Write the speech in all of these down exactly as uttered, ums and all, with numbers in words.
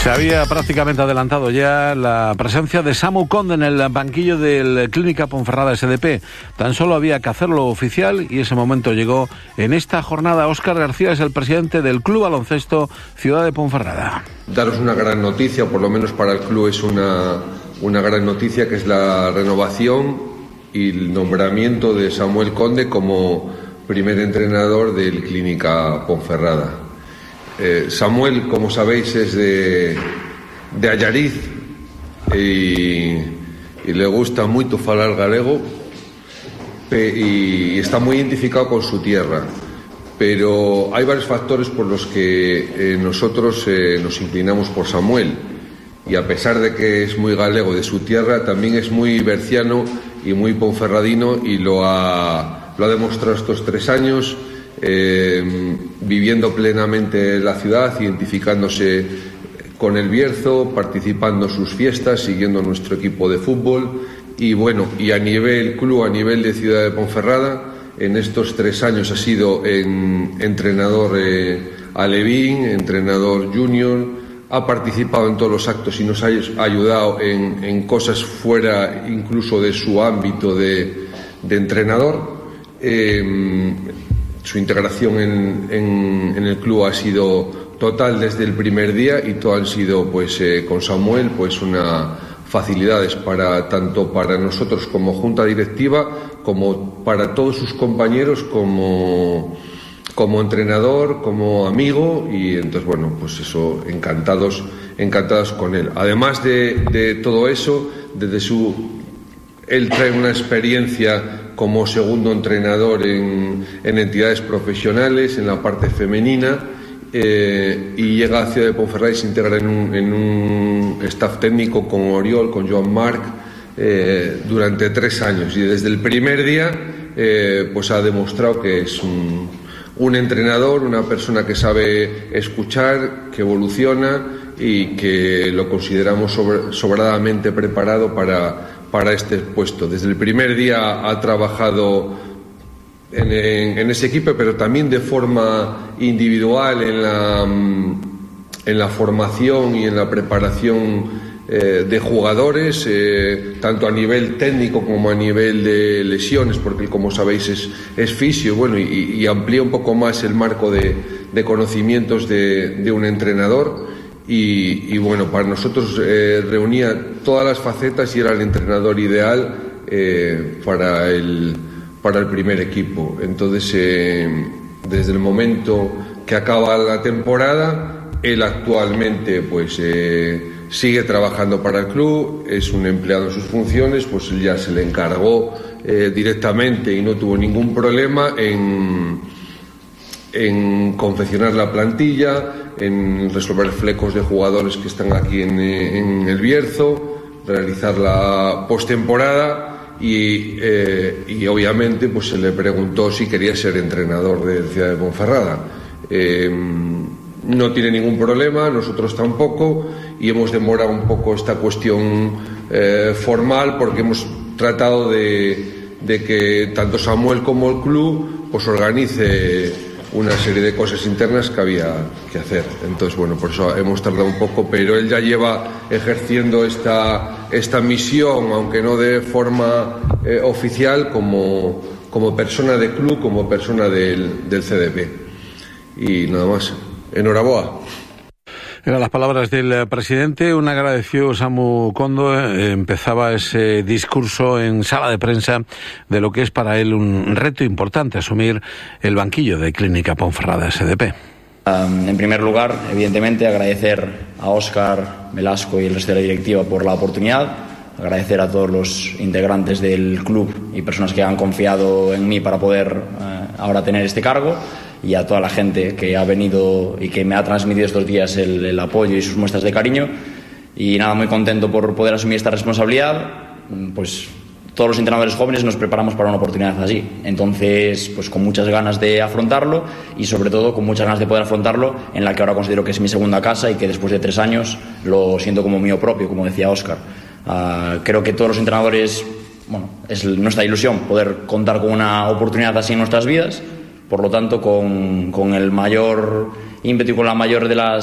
Se había prácticamente adelantado ya la presencia de Samu Conde en el banquillo del Clínica Ponferrada S D P. Tan solo había que hacerlo oficial y ese momento llegó en esta jornada. Óscar García es el presidente del Club Baloncesto Ciudad de Ponferrada. Daros una gran noticia, por lo menos para el club es una, una gran noticia, que es la renovación y el nombramiento de Samuel Conde como primer entrenador del Clínica Ponferrada. Eh, Samuel, como sabéis, es de, de Allariz y, y le gusta mucho falar galego pe, y está muy identificado con su tierra, pero hay varios factores por los que eh, nosotros eh, nos inclinamos por Samuel, y a pesar de que es muy galego de su tierra, también es muy berciano y muy ponferradino, y lo ha, lo ha demostrado estos tres años. Eh, viviendo plenamente la ciudad, identificándose con el Bierzo, participando en sus fiestas, siguiendo nuestro equipo de fútbol, y bueno, y a nivel club, a nivel de Ciudad de Ponferrada, en estos tres años ha sido en, entrenador eh, alevín, entrenador junior, ha participado en todos los actos y nos ha ayudado en, en cosas fuera incluso de su ámbito de, de entrenador. Eh, Su integración en, en, en el club ha sido total desde el primer día, y todo han sido, pues, eh, con Samuel, pues, una facilidades para tanto para nosotros como junta directiva, como para todos sus compañeros, como como entrenador, como amigo, y entonces, bueno, pues eso, encantados, encantados con él. Además de, de todo eso, desde su él trae una experiencia como segundo entrenador en, en entidades profesionales, en la parte femenina, eh, y llega a Ciudad de Ponferrada y se integra en un, en un staff técnico con Oriol, con Joan Marc, eh, durante tres años. Y desde el primer día eh, pues ha demostrado que es un, un entrenador, una persona que sabe escuchar, que evoluciona y que lo consideramos sobre, sobradamente preparado para para este puesto. Desde el primer día ha trabajado en, en, en ese equipo, pero también de forma individual en la, en la formación y en la preparación eh, de jugadores, eh, tanto a nivel técnico como a nivel de lesiones, porque él, como sabéis, es, es fisio, bueno, y, y amplía un poco más el marco de, de conocimientos de, de un entrenador. Y, y bueno, para nosotros eh, reunía todas las facetas y era el entrenador ideal eh, para, el, para el primer equipo. Entonces, eh, desde el momento que acaba la temporada, él actualmente pues eh, sigue trabajando para el club, es un empleado en sus funciones, pues él ya se le encargó eh, directamente y no tuvo ningún problema en, en confeccionar la plantilla, en resolver flecos de jugadores que están aquí en, en el Bierzo, realizar la postemporada y, eh, y obviamente pues se le preguntó si quería ser entrenador de Ciudad de Ponferrada. Eh, no tiene ningún problema, nosotros tampoco, y hemos demorado un poco esta cuestión eh, formal, porque hemos tratado de, de que tanto Samuel como el club pues organice una serie de cosas internas que había que hacer. Entonces, bueno, por eso hemos tardado un poco, pero él ya lleva ejerciendo esta, esta misión, aunque no de forma eh, oficial, como, como persona de club, como persona del, del C D P. Y nada más. Enhorabuena. Eran las palabras del presidente. Un agradecido Samu Conde. Empezaba ese discurso en sala de prensa de lo que es para él un reto importante, asumir el banquillo de Clínica Ponferrada S D P. Um, en primer lugar, evidentemente, agradecer a Óscar Velasco y el resto de la directiva por la oportunidad, agradecer a todos los integrantes del club y personas que han confiado en mí para poder uh, ahora tener este cargo, y a toda la gente que ha venido y que me ha transmitido estos días el, el apoyo y sus muestras de cariño. Y nada, muy contento por poder asumir esta responsabilidad. Pues todos los entrenadores jóvenes nos preparamos para una oportunidad así. Entonces, pues con muchas ganas de afrontarlo, y sobre todo con muchas ganas de poder afrontarlo en la que ahora considero que es mi segunda casa y que después de tres años lo siento como mío propio, como decía Óscar. Uh, creo que todos los entrenadores, bueno, es nuestra ilusión poder contar con una oportunidad así en nuestras vidas. Por lo tanto, con, con el mayor ímpetu y con la mayor de las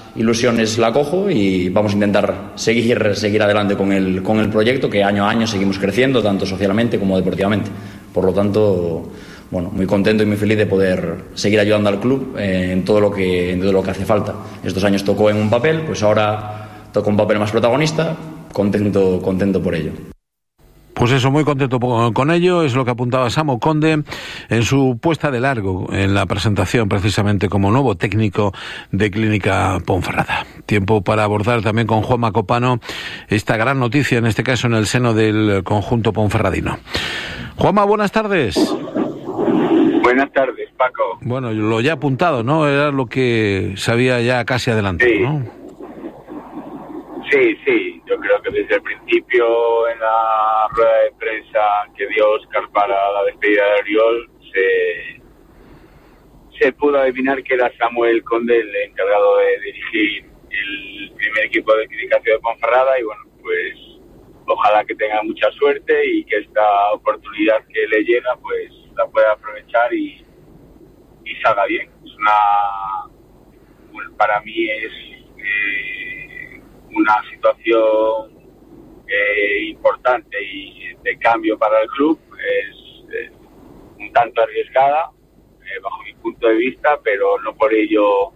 ilusiones la cojo y vamos a intentar seguir, seguir adelante con el, con el proyecto, que año a año seguimos creciendo, tanto socialmente como deportivamente. Por lo tanto, bueno, muy contento y muy feliz de poder seguir ayudando al club en todo lo que, en todo lo que hace falta. Estos años tocó en un papel, pues ahora toca un papel más protagonista, contento, contento por ello. Pues eso, muy contento con ello, es lo que apuntaba Samu Conde en su puesta de largo en la presentación, precisamente como nuevo técnico de Clínica Ponferrada. Tiempo para abordar también con Juanma Copano esta gran noticia, en este caso en el seno del conjunto ponferradino. Juanma, buenas tardes. Buenas tardes, Paco. Bueno, lo ya apuntado, ¿no? Era lo que se había ya casi adelantado, sí. ¿no? Sí, sí, yo creo que desde el principio en la rueda de prensa que dio Óscar para la despedida de Oriol se, se pudo adivinar que era Samuel Conde el encargado de dirigir el primer equipo de Clínica de Ponferrada y bueno, pues ojalá que tenga mucha suerte y que esta oportunidad que le llega pues la pueda aprovechar y, y salga bien. Es una, bueno, para mí es eh, una situación eh, importante y de cambio para el club, es eh, un tanto arriesgada eh, bajo mi punto de vista, pero no por ello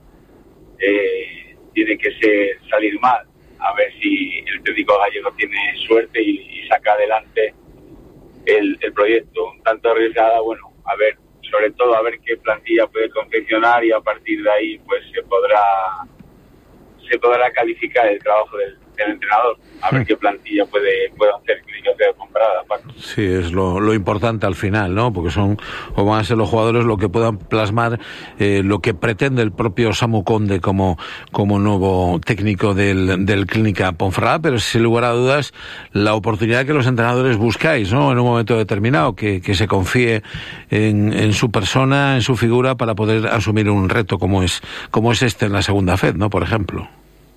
eh, tiene que ser salir mal. A ver si el técnico gallego tiene suerte y, y saca adelante el, el proyecto. Un tanto arriesgada, bueno, a ver, sobre todo a ver qué plantilla puede confeccionar y a partir de ahí pues se podrá se podrá calificar el trabajo del, del entrenador, a ver qué plantilla puede, puede hacer Clínica de Ponferrada, Paco. Sí, es lo, lo importante al final, ¿no? Porque son, o van a ser los jugadores lo que puedan plasmar eh, lo que pretende el propio Samu Conde como, como nuevo técnico del, del Clínica Ponferrada, pero sin lugar a dudas la oportunidad que los entrenadores buscáis, ¿no? En un momento determinado, que, que se confíe en, en su persona, en su figura, para poder asumir un reto como es, como es este en la segunda F E D, ¿no? Por ejemplo.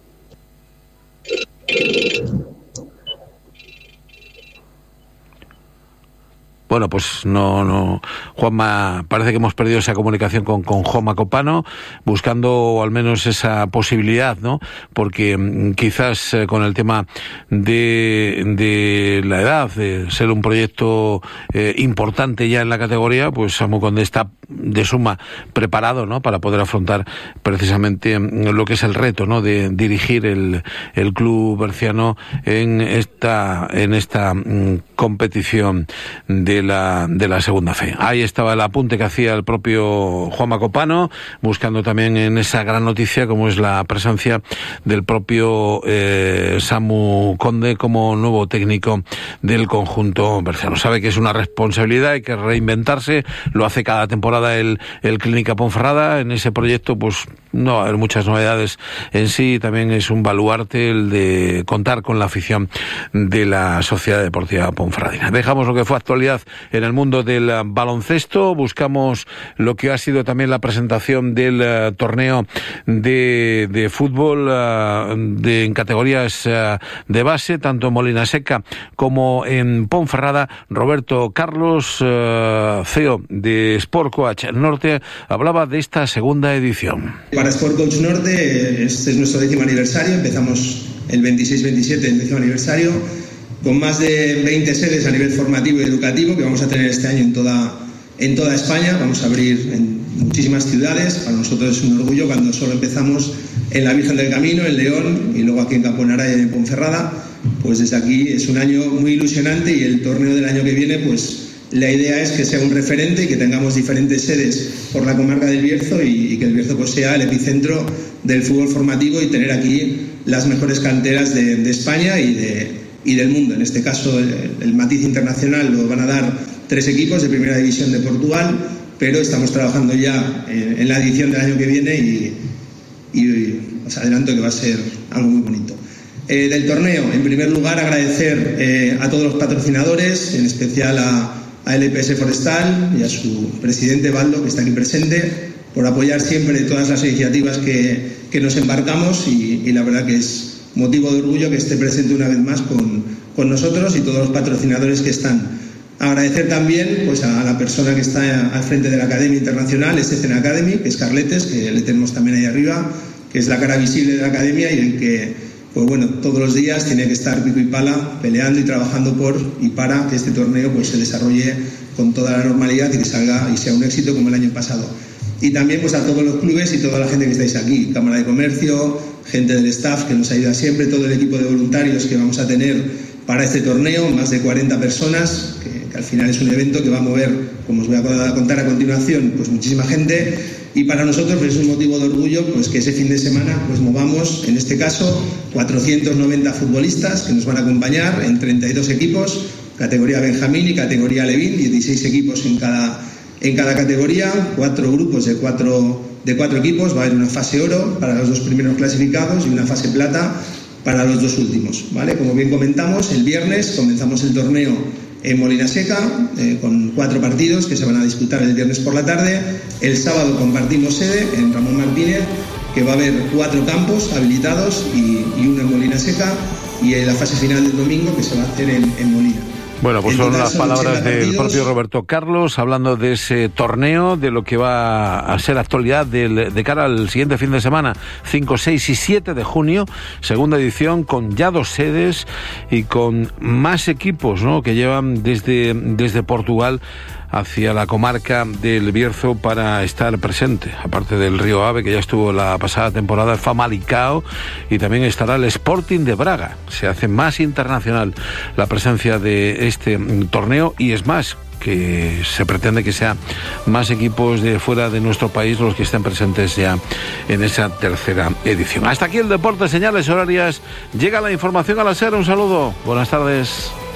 Bueno, pues no, no, Juanma, parece que hemos perdido esa comunicación con, con Juanma Copano, buscando al menos esa posibilidad, ¿no? Porque mmm, quizás eh, con el tema de, de la edad, de ser un proyecto eh, importante ya en la categoría, pues Samu Conde está de suma preparado, ¿no? Para poder afrontar precisamente lo que es el reto, ¿no? De dirigir el, el club berciano en esta, en esta mmm, competición de la de la segunda fe. Ahí estaba el apunte que hacía el propio Juanma Copano, buscando también en esa gran noticia como es la presencia del propio eh, Samu Conde como nuevo técnico del conjunto berciano. Sabe que es una responsabilidad, hay que reinventarse, lo hace cada temporada el, el Clínica Ponferrada. En ese proyecto pues no va a haber muchas novedades en sí, también es un baluarte el de contar con la afición de la Sociedad Deportiva Ponferradina. Dejamos lo que fue actualidad en el mundo del baloncesto, buscamos lo que ha sido también la presentación del uh, torneo de, de fútbol uh, de, en categorías uh, de base, tanto en Molina Seca como en Ponferrada. Roberto Carlos, uh, C E O de Sport Coach Norte, hablaba de esta segunda edición. Para Sport Coach Norte, este es nuestro décimo aniversario, empezamos el veintiséis veintisiete, el décimo aniversario, con más de veinte sedes a nivel formativo y educativo que vamos a tener este año en toda, en toda España. Vamos a abrir en muchísimas ciudades. Para nosotros es un orgullo cuando solo empezamos en la Virgen del Camino, en León, y luego aquí en Camponara y en Ponferrada. Pues desde aquí es un año muy ilusionante y el torneo del año que viene, pues la idea es que sea un referente y que tengamos diferentes sedes por la comarca del Bierzo y, y que el Bierzo pues sea el epicentro del fútbol formativo y tener aquí las mejores canteras de, de España y de y del mundo. En este caso el, el matiz internacional lo van a dar tres equipos de Primera División de Portugal, pero estamos trabajando ya en, en la edición del año que viene y, y os adelanto que va a ser algo muy bonito. Eh, del torneo, en primer lugar agradecer eh, a todos los patrocinadores, en especial a, a L P S Forestal y a su presidente Baldo, que está aquí presente, por apoyar siempre todas las iniciativas que, que nos embarcamos y, y la verdad que es motivo de orgullo que esté presente una vez más con, con nosotros y todos los patrocinadores que están. Agradecer también pues, a la persona que está al frente de la Academia Internacional, Stethem Academy, que es Carletes, que le tenemos también ahí arriba, que es la cara visible de la academia y el que, pues bueno, todos los días tiene que estar pico y pala peleando y trabajando por y para que este torneo pues se desarrolle con toda la normalidad y que salga y sea un éxito como el año pasado. Y también pues a todos los clubes y toda la gente que estáis aquí, Cámara de Comercio, gente del staff que nos ayuda siempre, todo el equipo de voluntarios que vamos a tener para este torneo, más de cuarenta personas, que, que al final es un evento que va a mover, como os voy a contar a continuación, pues muchísima gente. Y para nosotros pues, es un motivo de orgullo pues, que ese fin de semana pues, movamos, en este caso, cuatrocientos noventa futbolistas que nos van a acompañar en treinta y dos equipos, categoría Benjamín y categoría Levín, dieciséis equipos en cada, en cada categoría, cuatro grupos de cuatro, de cuatro equipos, va a haber una fase oro para los dos primeros clasificados y una fase plata para los dos últimos, ¿vale? Como bien comentamos, el viernes comenzamos el torneo en Molina Seca, eh, con cuatro partidos que se van a disputar el viernes por la tarde. El sábado compartimos sede en Ramón Martínez, que va a haber cuatro campos habilitados y, y uno en Molina Seca, y en la fase final del domingo que se va a hacer en, en Molina. Bueno, pues son las palabras del propio Roberto Carlos hablando de ese torneo, de lo que va a ser actualidad del, de cara al siguiente fin de semana, cinco, seis y siete de junio, segunda edición con ya dos sedes y con más equipos, ¿no?, que llevan desde, desde Portugal hacia la comarca del Bierzo para estar presente, aparte del Río Ave, que ya estuvo la pasada temporada, el Famalicão, y también estará el Sporting de Braga. Se hace más internacional la presencia de este torneo, y es más, que se pretende que sean más equipos de fuera de nuestro país los que estén presentes ya en esa tercera edición. Hasta aquí el deporte, señales horarias. Llega la información a la SER. Un saludo. Buenas tardes.